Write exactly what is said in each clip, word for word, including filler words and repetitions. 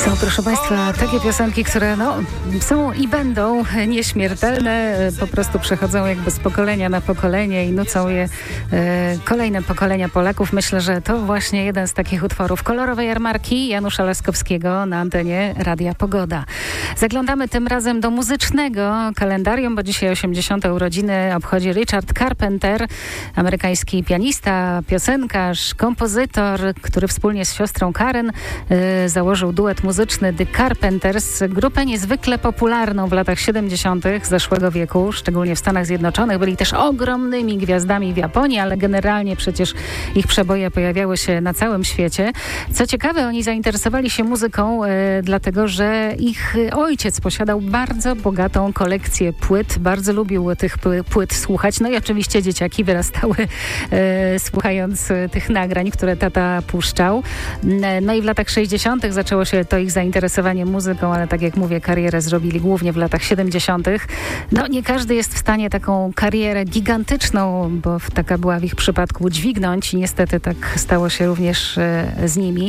Są, proszę Państwa, takie piosenki, które no, są i będą nieśmiertelne, po prostu przechodzą jakby z pokolenia na pokolenie i nucą je e, kolejne pokolenia Polaków. Myślę, że to właśnie jeden z takich utworów. Kolorowe jarmarki Janusza Laskowskiego na antenie Radia Pogoda. Zaglądamy tym razem do muzycznego kalendarium, bo dzisiaj osiemdziesiąte urodziny obchodzi Richard Carpenter, amerykański pianista, piosenkarz, kompozytor, który wspólnie z siostrą Karen e, założył duet muzyczny The Carpenters, grupę niezwykle popularną w latach siedemdziesiątych zeszłego wieku, szczególnie w Stanach Zjednoczonych. Byli też ogromnymi gwiazdami w Japonii, ale generalnie przecież ich przeboje pojawiały się na całym świecie. Co ciekawe, oni zainteresowali się muzyką, e, dlatego że ich ojciec posiadał bardzo bogatą kolekcję płyt, bardzo lubił tych płyt słuchać, no i oczywiście dzieciaki wyrastały e, słuchając tych nagrań, które tata puszczał. No i w latach sześćdziesiątych zaczęło się to ich zainteresowanie muzyką, ale tak jak mówię, karierę zrobili głównie w latach siedemdziesiątych. No nie każdy jest w stanie taką karierę gigantyczną, bo taka była w ich przypadku, udźwignąć i niestety tak stało się również e, z nimi.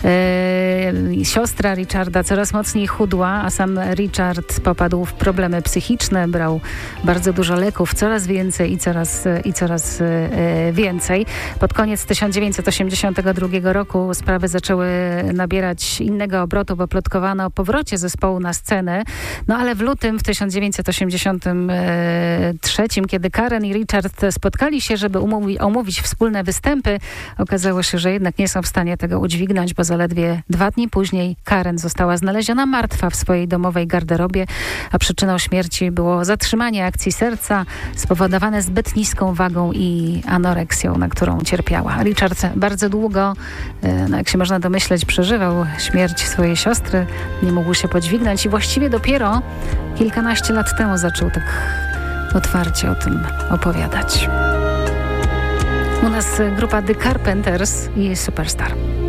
E, siostra Richarda coraz mocniej chudła, a sam Richard popadł w problemy psychiczne, brał bardzo dużo leków, coraz więcej i coraz, i coraz e, więcej. Pod koniec tysiąc dziewięćset osiemdziesiątego drugiego roku sprawy zaczęły nabierać innego obrotu, bo plotkowano o powrocie zespołu na scenę. No ale w lutym w tysiąc dziewięćset osiemdziesiątym trzecim, kiedy Karen i Richard spotkali się, żeby umówi, omówić wspólne występy, okazało się, że jednak nie są w stanie tego udźwignąć, bo zaledwie dwa dni później Karen została znaleziona martwa w swojej domowej garderobie, a przyczyną śmierci było zatrzymanie akcji serca spowodowane zbyt niską wagą i anoreksją, na którą cierpiała. Richard bardzo długo, no jak się można domyśleć, przeżywał śmierć swojej siostry, nie mógł się podźwignąć i właściwie dopiero kilkanaście lat temu zaczął tak otwarcie o tym opowiadać. U nas grupa The Carpenters i Superstar.